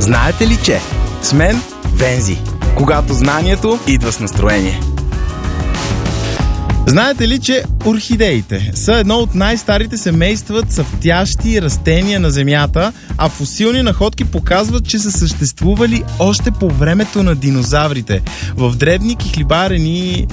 Знаете ли, че с мен Вензи, когато знанието идва с настроение. Знаете ли, че орхидеите са едно от най-старите семейства цъфтящи растения на Земята, а фосилни находки показват, че са съществували още по времето на динозаврите. В древни кихлибарени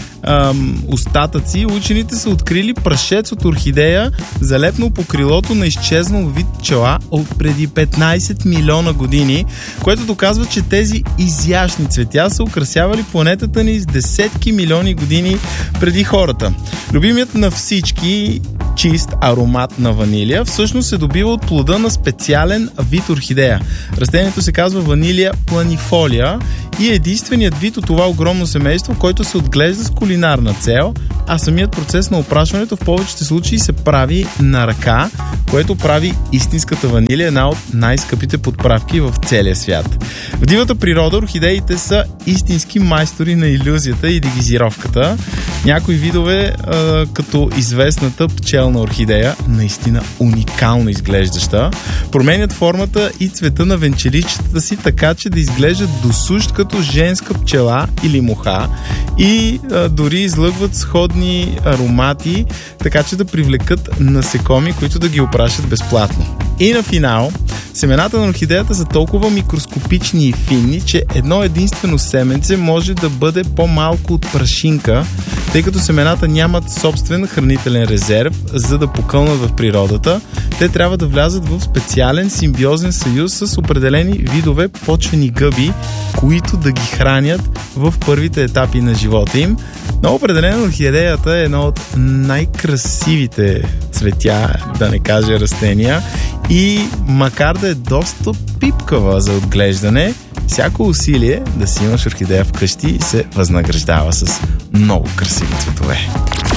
остатъци учените са открили прашец от орхидея, залепнал по крилото на изчезнал вид пчела от преди 15 милиона години, което доказва, че тези изящни цветя са украсявали планетата ни с десетки милиони години преди хората. Любимият на всички чист аромат на ванилия всъщност се добива от плода на специален вид орхидея. Растението се казва ванилия планифолия и е единственият вид от това огромно семейство, който се отглежда с кулинарна цел, а самият процес на опрашването в повечето случаи се прави на ръка, което прави истинската ванилия една от най-скъпите подправки в целия свят. В дивата природа орхидеите са истински майстори на илюзията и дегизировката. Някои видове, като известната пчелна орхидея, наистина уникално изглеждаща, променят формата и цвета на венчеличетата си така, че да изглеждат досущ като женска пчела или муха и дори излъгват сходни аромати, така че да привлекат насекоми, които да ги опрашат безплатно. И на финал, семената на орхидеята са толкова микроскопични и финни, че едно единствено семенце може да бъде по-малко от прашинка, тъй като семената нямат собствен хранителен резерв, за да покълнат в природата. Те трябва да влязат в специален симбиозен съюз с определени видове почвени гъби, които да ги хранят в първите етапи на живота им. Но определено орхидеята е едно от най-красивите цветя, да не кажа растения, и макар да е доста пипкава за отглеждане, всяко усилие да си имаш орхидея вкъщи се възнаграждава с много красиви цветове.